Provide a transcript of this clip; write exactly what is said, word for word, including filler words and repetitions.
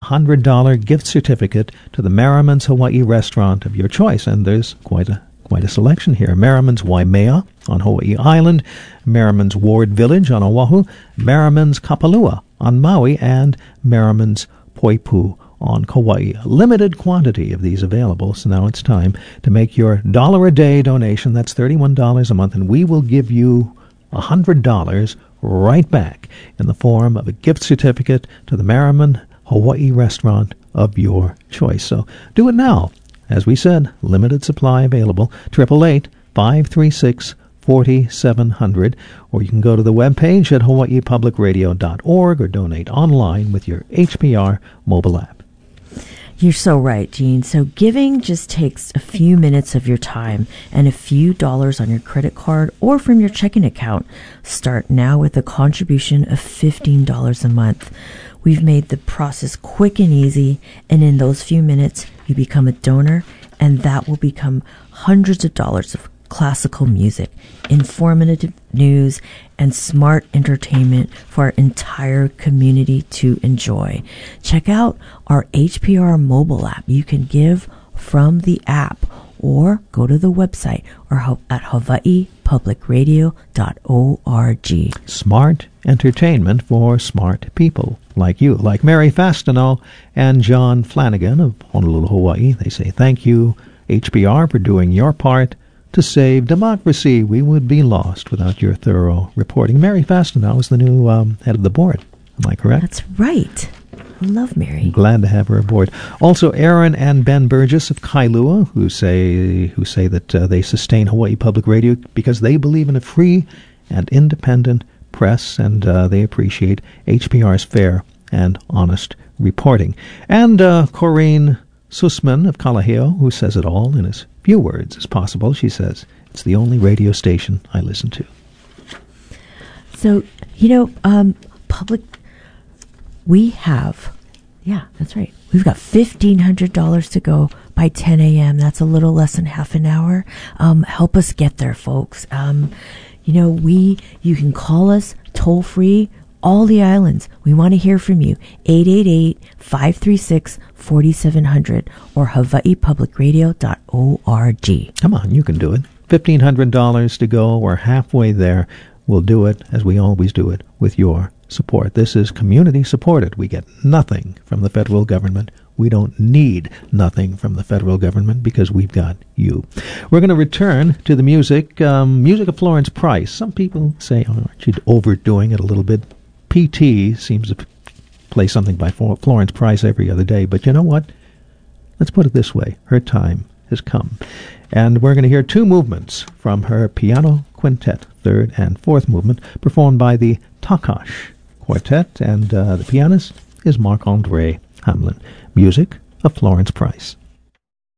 hundred dollars gift certificate to the Merriman's Hawaii restaurant of your choice. And there's quite a quite a selection here. Merriman's Waimea on Hawaii Island, Merriman's Ward Village on Oahu, Merriman's Kapalua on Maui, and Merriman's Poipu on Kauai. A limited quantity of these available, so now it's time to make your dollar a day donation. That's thirty-one dollars a month, and we will give you one hundred dollars right back in the form of a gift certificate to the Merriman Hawaii restaurant of your choice. So do it now. As we said, limited supply available. eight eight eight, five three six, four seven zero zero, or you can go to the webpage at hawaii public radio dot org or donate online with your H P R mobile app. You're so right, Gene. So giving just takes a few minutes of your time and a few dollars on your credit card or from your checking account. Start now with a contribution of fifteen dollars a month. We've made the process quick and easy, and in those few minutes, you become a donor, and that will become hundreds of dollars of classical music, informative news, and smart entertainment for our entire community to enjoy. Check out our H P R mobile app. You can give from the app or go to the website or at hawaii public radio dot org. Smart entertainment for smart people like you, like Mary Fastenal and John Flanagan of Honolulu, Hawaii. They say, thank you, H P R, for doing your part to save democracy. We would be lost without your thorough reporting. Mary Fastenal is the new um, head of the board. Am I correct? That's right. I love Mary. Glad to have her aboard. Also, Aaron and Ben Burgess of Kailua, who say who say that uh, they sustain Hawaii Public Radio because they believe in a free and independent press, and uh, they appreciate H P R's fair and honest reporting. And uh, Corrine Sussman of Kalaheo, who says it all in as few words as possible. She says, it's the only radio station I listen to. So, you know, um, public, we have, yeah, that's right. We've got fifteen hundred dollars to go by ten a.m. That's a little less than half an hour. Um, help us get there, folks. Um, you know, we, you can call us toll free, all the islands. We want to hear from you. eight eight eight, five three six, four seven zero zero or hawaii public radio dot org. Come on, you can do it. fifteen hundred dollars to go. We're halfway there. We'll do it, as we always do it, with your support. This is community supported. We get nothing from the federal government. We don't need nothing from the federal government because we've got you. We're going to return to the music. Um, music of Florence Price. Some people say, oh, aren't you overdoing it a little bit? P T seems to play something by Florence Price every other day. But you know what? Let's put it this way. Her time has come. And we're going to hear two movements from her piano quintet, third and fourth movement, performed by the Takash Quartet. And uh, the pianist is Marc-Andre Hamelin. Music of Florence Price.